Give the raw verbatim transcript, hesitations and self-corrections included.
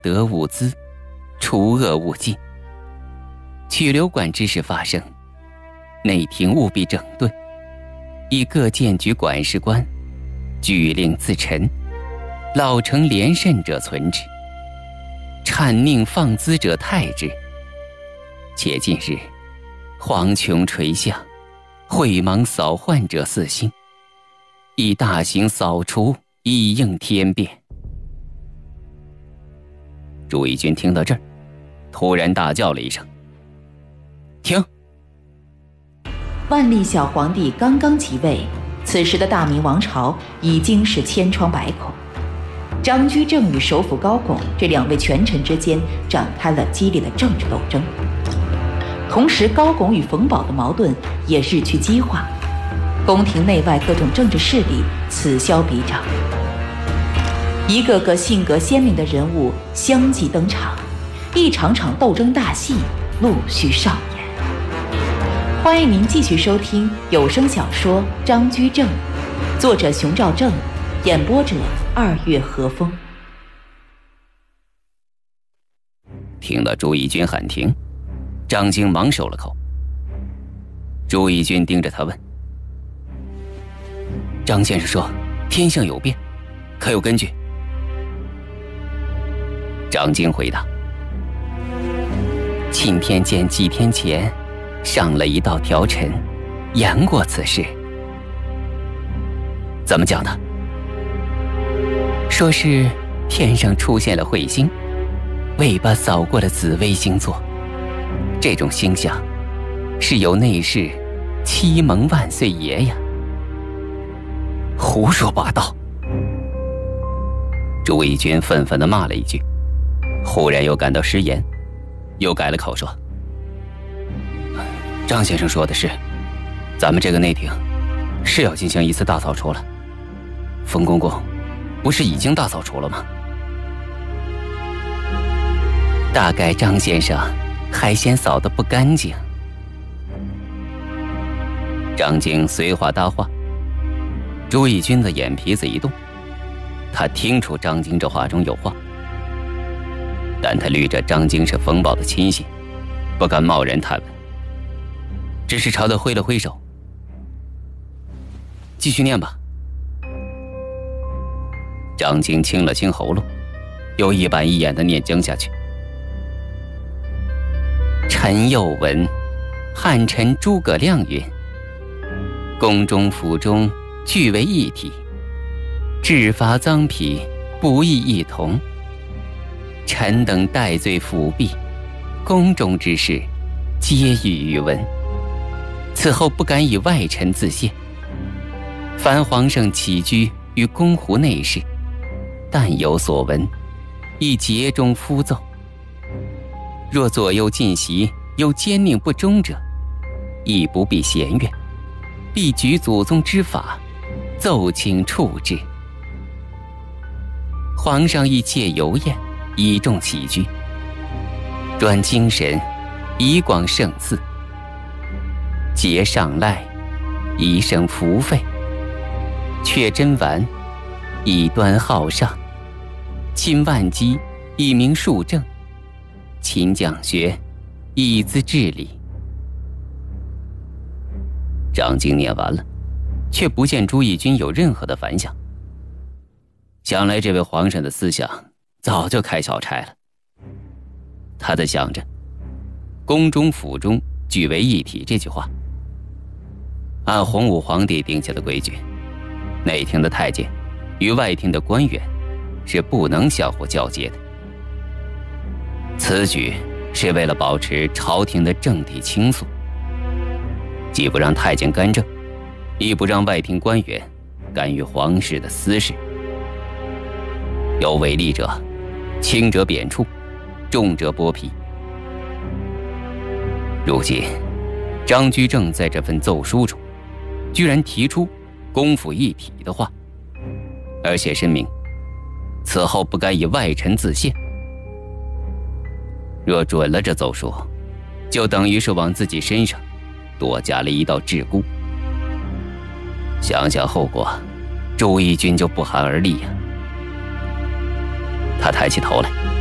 得物资，除恶务尽。去留馆之事发生，内廷务必整顿，以各监局管事官举令自陈，老成廉慎者存之，谄佞放资者泰之。且近日蝗穷垂象，晦芒扫患者四兴，以大型扫除，以应天变。朱翊钧听到这儿，突然大叫了一声：“停！” 万历小皇帝刚刚即位，此时的大明王朝已经是千疮百孔。张居正与首辅高拱这两位权臣之间展开了激烈的政治斗争，同时高拱与冯保的矛盾也日趋激化，宫廷内外各种政治势力此消彼长，一个个性格鲜明的人物相继登场，一场场斗争大戏陆续上演。欢迎您继续收听有声小说《张居正》，作者熊兆正，演播者二月和风。 听到朱翊钧喊停，张京忙收了口。朱翊钧盯着他问：“张先生说天象有变，可有根据？”张京回答：“钦天监几天前上了一道条陈，言过此事。”“怎么讲的？”“说是天上出现了彗星，尾巴扫过了紫微星座，这种星象是有内侍欺蒙万岁爷呀。”“胡说八道！”朱翊钧愤愤地骂了一句，忽然又感到失言，又改了口说：“张先生说的是，咱们这个内廷是要进行一次大扫除了。冯公公不是已经大扫除了吗？大概张先生还嫌扫得不干净。”张京随话搭话，朱翊钧的眼皮子一动，他听出张京这话中有话，但他虑着张京是冯保的亲信，不敢贸然探问，只是朝他挥了挥手：“继续念吧。”张京清了清喉咙，又一板一眼地念将下去：“臣又闻汉臣诸葛亮云：宫中府中俱为一体，治罚赃匹不亦异同。臣等戴罪辅弼，宫中之事皆予与闻。此后不敢以外臣自献。凡皇上起居于宫湖内事，但有所闻，亦节中敷奏。若左右进袭有奸佞不忠者，亦不必嫌怨，必举祖宗之法，奏请处置。皇上亦借游宴，以重起居，专精神，以广圣赐，节上赖，以生福费，却真丸，以端好上，亲万机，以明庶正，勤讲学，以资治理。”张京念完了，却不见朱翊钧有任何的反响。想来这位皇上的思想早就开小差了。他在想着宫中府中俱为一体这句话，按洪武皇帝定下的规矩，内廷的太监与外廷的官员是不能相互交接的。此举是为了保持朝廷的政体清肃，既不让太监干政，亦不让外廷官员干预皇室的私事。有违例者，轻者贬黜，重者剥皮。如今张居正在这份奏书中居然提出公府一体的话，而且申明此后不该以外臣自献。若准了这奏书，就等于是往自己身上多加了一道桎梏。想想后果，朱翊钧就不寒而栗呀。他抬起头来，